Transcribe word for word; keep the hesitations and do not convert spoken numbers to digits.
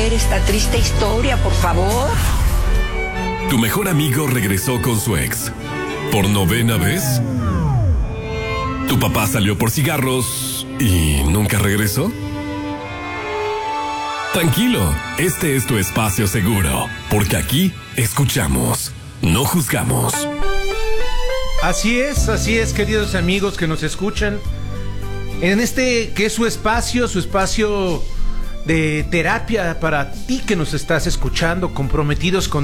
saber esta triste historia, por favor? Tu mejor amigo regresó con su ex. ¿Por novena vez? ¿Tu papá salió por cigarros y nunca regresó? Tranquilo, este es tu espacio seguro, porque aquí escuchamos, no juzgamos. Así es, así es, queridos amigos que nos escuchan. En este que es su espacio, su espacio de terapia para ti que nos estás escuchando, comprometidos con